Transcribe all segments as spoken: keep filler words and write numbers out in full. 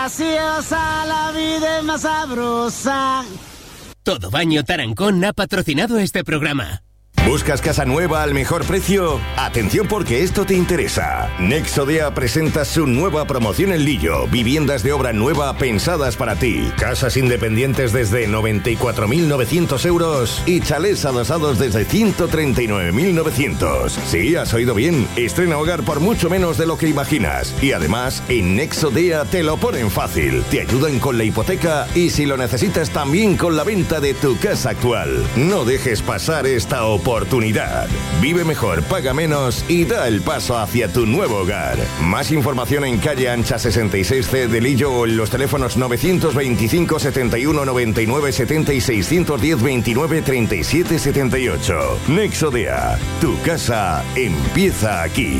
graciosa, la vida es más sabrosa. Todo Baño Tarancón ha patrocinado este programa. ¿Buscas casa nueva al mejor precio? Atención porque esto te interesa. Nexodea presenta su nueva promoción en Lillo. Viviendas de obra nueva pensadas para ti. Casas independientes desde noventa y cuatro mil novecientos euros y chalés adosados desde ciento treinta y nueve mil novecientos. Sí, has oído bien. Estrena hogar por mucho menos de lo que imaginas. Y además, en Nexodea te lo ponen fácil. Te ayudan con la hipoteca y si lo necesitas también con la venta de tu casa actual. No dejes pasar esta oportunidad. Oportunidad. Vive mejor, paga menos y da el paso hacia tu nuevo hogar. Más información en calle Ancha sesenta y seis C de Lillo o en los teléfonos novecientos veinticinco, setenta y uno, noventa y nueve, setenta y seiscientos diez, veintinueve, treinta y siete, setenta y ocho. Nexodea. Tu casa empieza aquí.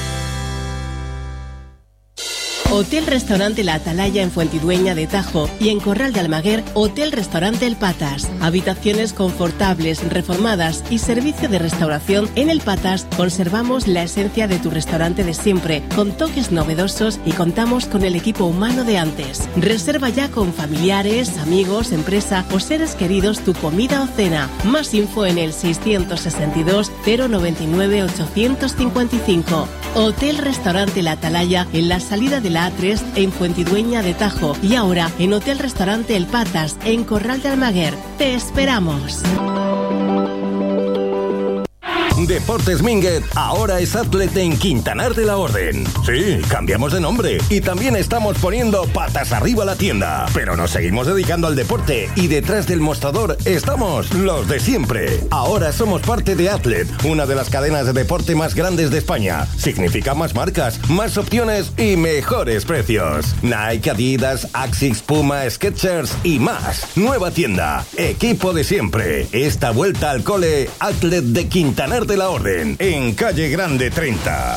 Hotel Restaurante La Atalaya en Fuentidueña de Tajo y en Corral de Almaguer, Hotel Restaurante El Patas. Habitaciones confortables, reformadas y servicio de restauración. En El Patas conservamos la esencia de tu restaurante de siempre, con toques novedosos y contamos con el equipo humano de antes. Reserva ya con familiares, amigos, empresa o seres queridos tu comida o cena. Más info en el seiscientos sesenta y dos, cero noventa y nueve, ochocientos cincuenta y cinco. Hotel Restaurante La Atalaya en la salida de la A tres en Fuentidueña de Tajo y ahora en Hotel Restaurante El Patas en Corral de Almaguer. ¡Te esperamos! Deportes Minguet ahora es Athlet en Quintanar de la Orden. Sí, cambiamos de nombre y también estamos poniendo patas arriba la tienda. Pero nos seguimos dedicando al deporte y detrás del mostrador estamos los de siempre. Ahora somos parte de Athlet, una de las cadenas de deporte más grandes de España. Significa más marcas, más opciones y mejores precios. Nike, Adidas, Asics, Puma, Skechers y más. Nueva tienda, equipo de siempre. Esta vuelta al cole, Athlet de Quintanar de la Orden, en Calle Grande treinta.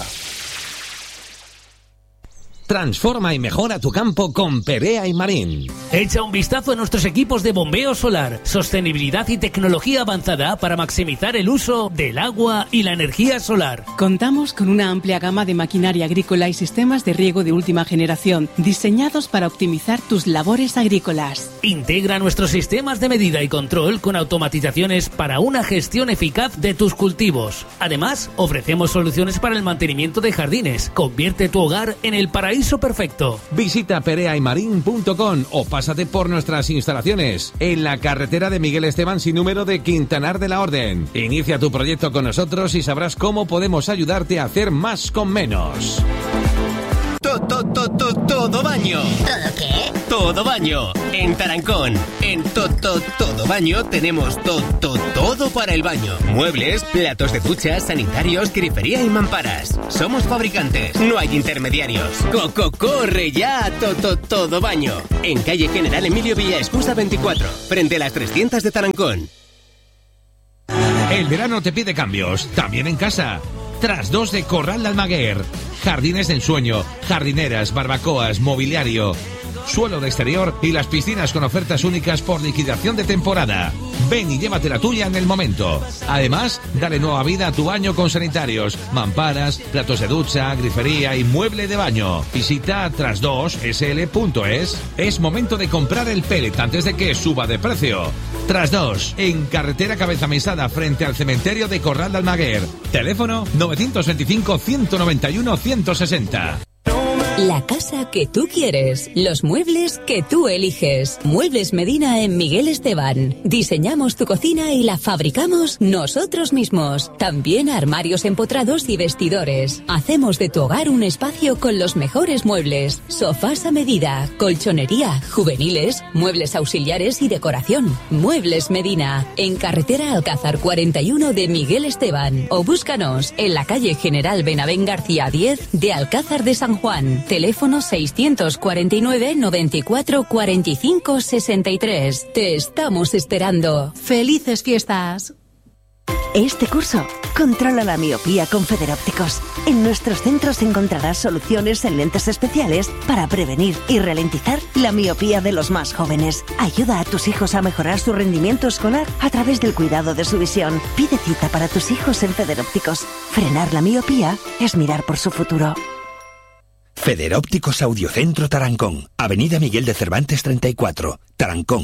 Transforma y mejora tu campo con Perea y Marín. Echa un vistazo a nuestros equipos de bombeo solar, sostenibilidad y tecnología avanzada para maximizar el uso del agua y la energía solar. Contamos con una amplia gama de maquinaria agrícola y sistemas de riego de última generación, diseñados para optimizar tus labores agrícolas. Integra nuestros sistemas de medida y control con automatizaciones para una gestión eficaz de tus cultivos. Además, ofrecemos soluciones para el mantenimiento de jardines. Convierte tu hogar en el paraíso perfecto. Visita perea y marín punto com o pásate por nuestras instalaciones en la carretera de Miguel Esteban sin número de Quintanar de la Orden. Inicia tu proyecto con nosotros y sabrás cómo podemos ayudarte a hacer más con menos. Todo Baño. ¿Todo qué? Todo Baño. En Tarancón. En Todo Baño tenemos todo, todo para el baño. Muebles, platos de ducha, sanitarios, grifería y mamparas. Somos fabricantes, no hay intermediarios. Coco, corre ya. Todo Baño. En calle General Emilio Villaescusa veinticuatro, frente a las trescientas de Tarancón. El verano te pide cambios, también en casa. Tras dos de Corral de Almaguer. Jardines de ensueño, jardineras, barbacoas, mobiliario, suelo de exterior y las piscinas con ofertas únicas por liquidación de temporada. Ven y llévate la tuya en el momento. Además, dale nueva vida a tu baño con sanitarios, mamparas, platos de ducha, grifería y mueble de baño. Visita tras dos s l punto es. Es momento de comprar el pellet antes de que suba de precio. Tras dos, en carretera Cabeza Mesada frente al cementerio de Corral de Almaguer. Teléfono novecientos veinticinco, ciento noventa y uno, ciento sesenta. La casa que tú quieres, los muebles que tú eliges. Muebles Medina en Miguel Esteban. Diseñamos tu cocina y la fabricamos nosotros mismos. También armarios empotrados y vestidores. Hacemos de tu hogar un espacio con los mejores muebles. Sofás a medida, colchonería, juveniles, muebles auxiliares y decoración. Muebles Medina, en carretera Alcázar cuarenta y uno de Miguel Esteban. O búscanos en la calle General Benavén García diez de Alcázar de San Juan. Teléfono seiscientos cuarenta y nueve, noventa y cuatro, cuarenta y cinco, sesenta y tres. Te estamos esperando. ¡Felices fiestas! Este curso, controla la miopía con Federópticos. En nuestros centros encontrarás soluciones en lentes especiales para prevenir y ralentizar la miopía de los más jóvenes. Ayuda a tus hijos a mejorar su rendimiento escolar a través del cuidado de su visión. Pide cita para tus hijos en Federópticos. Frenar la miopía es mirar por su futuro. Federópticos Audiocentro Tarancón, Avenida Miguel de Cervantes treinta y cuatro, Tarancón.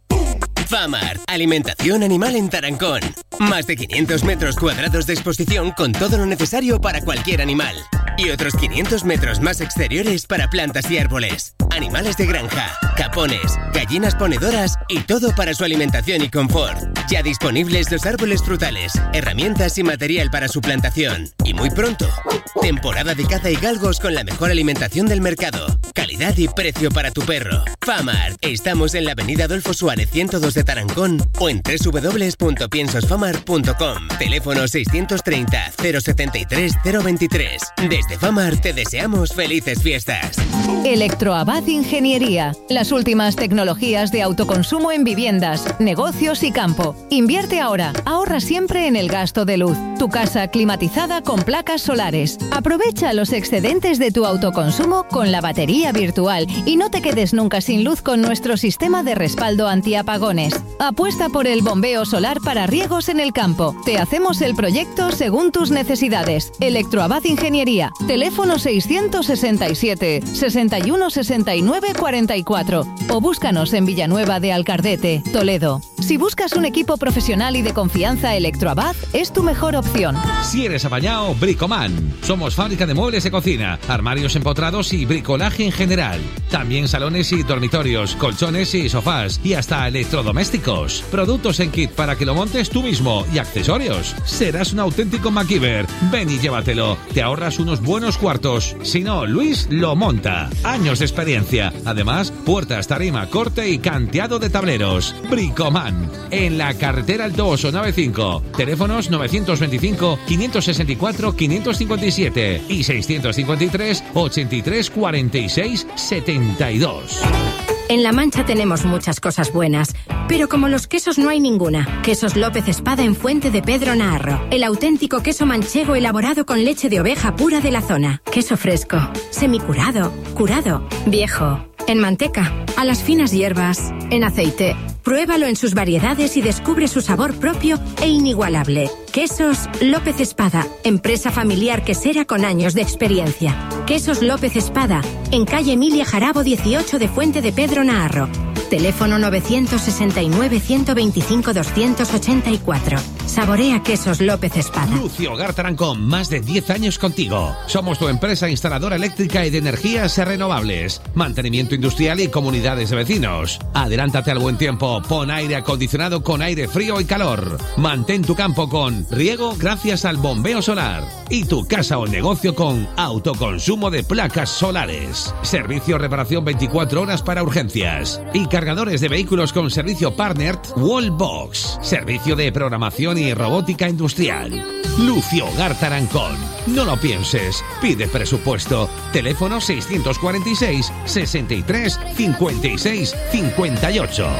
Famart, alimentación animal en Tarancón. Más de quinientos metros cuadrados de exposición con todo lo necesario para cualquier animal. Y otros quinientos metros más exteriores para plantas y árboles. Animales de granja, capones, gallinas ponedoras y todo para su alimentación y confort. Ya disponibles los árboles frutales, herramientas y material para su plantación. Y muy pronto, temporada de caza y galgos con la mejor alimentación del mercado. Calidad y precio para tu perro. Famart, estamos en la avenida Adolfo Suárez ciento dos de Tarancón o en doble u doble u doble u punto piensosfamart punto com. Teléfono seiscientos treinta, cero setenta y tres, cero veintitrés. Desde Famart te deseamos felices fiestas. Electroabad Ingeniería. Las últimas tecnologías de autoconsumo en viviendas, negocios y campo. Invierte ahora. Ahorra siempre en el gasto de luz. Tu casa climatizada con placas solares. Aprovecha los excedentes de tu autoconsumo con la batería virtual y no te quedes nunca sin luz con nuestro sistema de respaldo antiapagones. Apuesta por el bombeo solar para riegos en el campo. Te hacemos el proyecto según tus necesidades. Electroabad Ingeniería. Teléfono seiscientos sesenta y siete, sesenta y uno, sesenta y nueve, cuarenta y cuatro o búscanos en Villanueva de Alcardete, Toledo. Si buscas un equipo profesional y de confianza, Electroabad es tu mejor opción. Si eres apañado, Bricoman. Somos fábrica de muebles de cocina, armarios empotrados y bricolaje en general. También salones y dormitorios, colchones y sofás y hasta electrodomésticos. Productos en kit para que lo montes tú mismo y accesorios. Serás un auténtico MacGyver. Ven y llévatelo. Te ahorras unos buenos cuartos. Si no, Luis lo monta. Años de experiencia. Además, puertas, tarima, corte y canteado de tableros. Bricoman. En la carretera Alto Oso noventa y cinco. Teléfonos novecientos veinticinco, quinientos sesenta y cuatro, quinientos cincuenta y siete y seiscientos cincuenta y tres, ochenta y tres, cuarenta y seis, setenta y dos. En La Mancha tenemos muchas cosas buenas, pero como los quesos no hay ninguna. Quesos López Espada en Fuente de Pedro Naharro. El auténtico queso manchego elaborado con leche de oveja pura de la zona. Queso fresco, semicurado, curado, viejo, en manteca, a las finas hierbas, en aceite. Pruébalo en sus variedades y descubre su sabor propio e inigualable. Quesos López Espada, empresa familiar quesera con años de experiencia. Quesos López Espada, en calle Emilia Jarabo dieciocho de Fuente de Pedro Naharro. Teléfono novecientos sesenta y nueve, ciento veinticinco, doscientos ochenta y cuatro. Saborea Quesos López Espada. Lucio Hogar Tarancón, más de diez años contigo. Somos tu empresa instaladora eléctrica y de energías renovables. Mantenimiento industrial y comunidades de vecinos. Adelántate al buen tiempo. Pon aire acondicionado con aire frío y calor. Mantén tu campo con riego gracias al bombeo solar. Y tu casa o negocio con autoconsumo de placas solares. Servicio reparación veinticuatro horas para urgencias. Y cargadores de vehículos con servicio Partnered Wallbox. Servicio de programación y robótica industrial. Lucio Hogar Tarancón. No lo pienses. Pide presupuesto. Teléfono seiscientos cuarenta y seis, sesenta y tres, cincuenta y seis, cincuenta y ocho.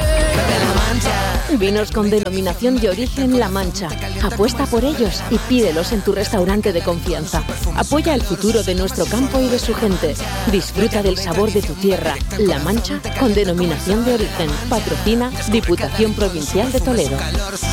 Vinos con denominación de origen La Mancha. Apuesta por ellos y pídelos en tu restaurante de confianza. Apoya el futuro de nuestro campo y de su gente. Disfruta del sabor de tu tierra. La Mancha con denominación de origen. Patrocina Diputación Provincial de Toledo.